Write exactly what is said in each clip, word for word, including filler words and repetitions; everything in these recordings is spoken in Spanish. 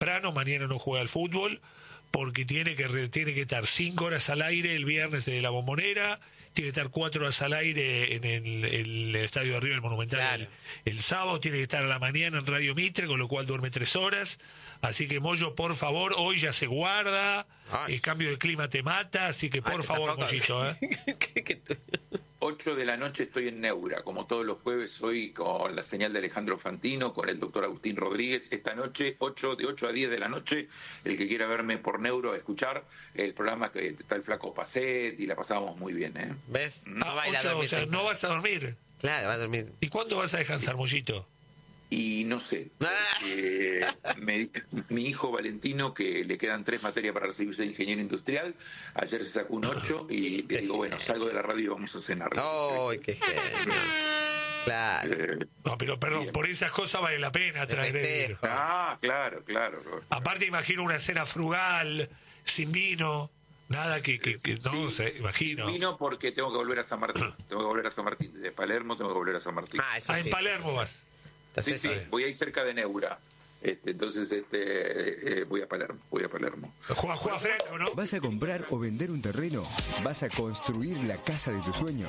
temprano, mañana no juega al fútbol, porque tiene que tiene que estar cinco horas al aire el viernes de la Bombonera, tiene que estar cuatro horas al aire en el, el Estadio de Arriba, el Monumental, claro. el, el sábado tiene que estar a la mañana en Radio Mitre, con lo cual duerme tres horas. Así que, Moyo, por favor, hoy ya se guarda, Ay. el cambio de clima te mata, así que por Ay, favor, Mollito, ¿eh? ocho de la noche estoy en Neura, como todos los jueves hoy con la señal de Alejandro Fantino, con el doctor Agustín Rodríguez. Esta noche, ocho de ocho a diez de la noche, el que quiera verme por Neuro, a escuchar el programa que está el Flaco Pacet y la pasábamos muy bien, ¿eh? ¿Ves? No, ah, va a ir a dormir, o sea, no vas a dormir. Claro, va a dormir. ¿Y cuándo vas a descansar, Mollito? Y no sé, porque me, mi hijo Valentino, que le quedan tres materias para recibirse de ingeniero industrial, ayer se sacó un ocho y le digo, bueno, salgo de la radio y vamos a cenar. ¡Ay, qué genio! Claro. Eh, no, pero perdón, bien. Por esas cosas vale la pena traer. Ah, claro, claro, claro. Aparte imagino una cena frugal, sin vino. Nada que, que, que no sí, sé, imagino. Vino porque tengo que volver a San Martín. Tengo que volver a San Martín. De Palermo tengo que volver a San Martín. Ah, eso ah sí, en Palermo eso vas. Sí, sí, voy ahí cerca de Neura. Este, entonces este, eh, voy a Palermo, voy a Palermo. Juega, juega Franco, ¿no? ¿Vas a comprar o vender un terreno? ¿Vas a construir la casa de tus sueños?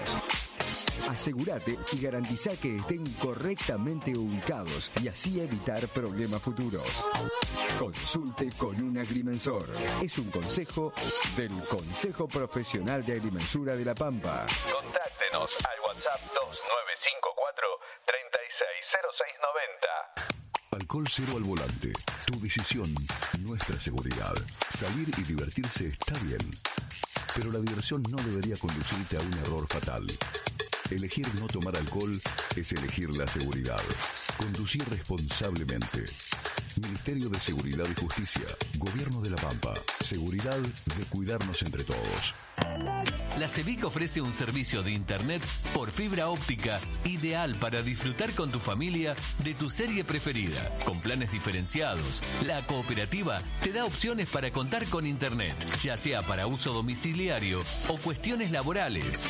Asegúrate y garantiza que estén correctamente ubicados y así evitar problemas futuros. Consulte con un agrimensor. Es un consejo del Consejo Profesional de Agrimensura de La Pampa. Contáctenos al WhatsApp dos nueve cinco cuatro, tres seis cero seis nueve cero. Alcohol cero al volante. Tu decisión, nuestra seguridad. Salir y divertirse está bien, pero la diversión no debería conducirte a un error fatal. Elegir no tomar alcohol es elegir la seguridad. Conducir responsablemente. Ministerio de Seguridad y Justicia. Gobierno de La Pampa. Seguridad de cuidarnos entre todos. La CEBIC ofrece un servicio de internet por fibra óptica ideal para disfrutar con tu familia de tu serie preferida. Con planes diferenciados, la cooperativa te da opciones para contar con internet, ya sea para uso domiciliario o cuestiones laborales.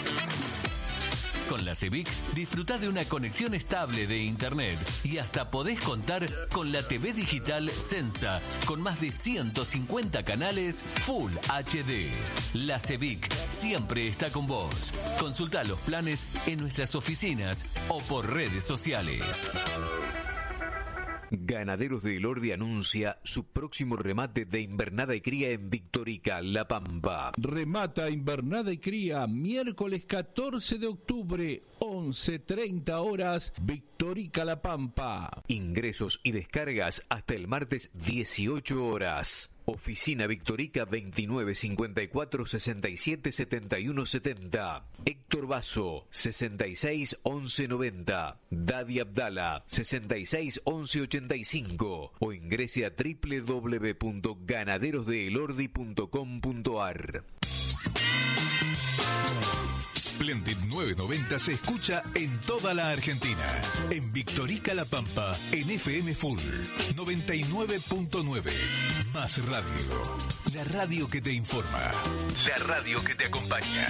Con la CEBIC disfrutá de una conexión estable de internet y hasta podés contar con la T V digital Sensa con más de ciento cincuenta canales Full H D. La CEBIC siempre está con vos. Consultá los planes en nuestras oficinas o por redes sociales. Ganaderos de Elordi anuncia su próximo remate de invernada y cría en Victorica, La Pampa. Remata invernada y cría miércoles catorce de octubre, once treinta horas, Victorica, La Pampa. Ingresos y descargas hasta el martes dieciocho horas. Oficina Victorica veintinueve cincuenta y cuatro sesenta y siete setenta y uno setenta. Héctor Basso sesenta y seis once noventa. Dadi Abdala sesenta y seis once ochenta y cinco o ingrese a doble u doble u doble u punto ganaderos de elordi punto com punto a r. Splendid novecientos noventa se escucha en toda la Argentina. En Victorica, La Pampa, en F M Full noventa y nueve punto nueve. Más radio. La radio que te informa. La radio que te acompaña.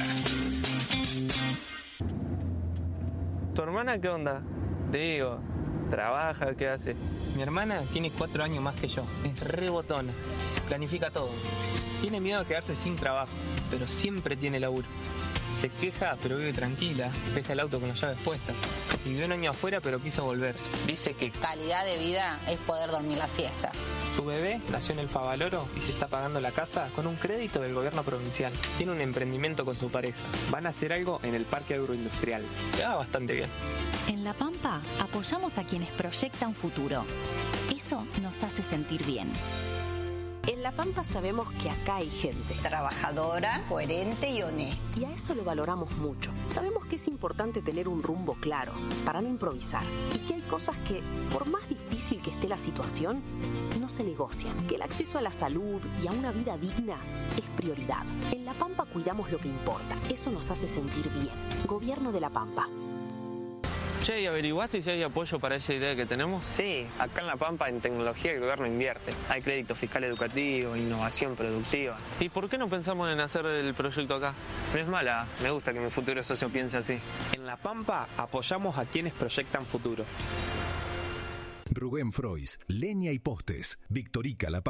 ¿Tu hermana qué onda? Te digo, ¿trabaja? ¿Qué hace? Mi hermana tiene cuatro años más que yo. Es re botona. Planifica todo. Tiene miedo a quedarse sin trabajo, pero siempre tiene laburo. Se queja, pero vive tranquila. Deja el auto con las llaves puestas. Vivió un año afuera, pero quiso volver. Dice que calidad de vida es poder dormir la siesta. Su bebé nació en el Favaloro y se está pagando la casa con un crédito del gobierno provincial. Tiene un emprendimiento con su pareja. Van a hacer algo en el parque agroindustrial. Le va bastante bien. En La Pampa apoyamos a quienes proyectan futuro. Eso nos hace sentir bien. En La Pampa sabemos que acá hay gente trabajadora, coherente y honesta. Y a eso lo valoramos mucho. Sabemos que es importante tener un rumbo claro para no improvisar. Y que hay cosas que, por más difícil que esté la situación, no se negocian. Que el acceso a la salud y a una vida digna es prioridad. En La Pampa cuidamos lo que importa. Eso nos hace sentir bien. Gobierno de La Pampa. Che, ¿y averiguaste si hay apoyo para esa idea que tenemos? Sí, acá en La Pampa en tecnología el gobierno invierte. Hay crédito fiscal educativo, innovación productiva. ¿Y por qué no pensamos en hacer el proyecto acá? No es mala, me gusta que mi futuro socio piense así. En La Pampa apoyamos a quienes proyectan futuro. Rubén Frois, Leña y Postes, Victorica La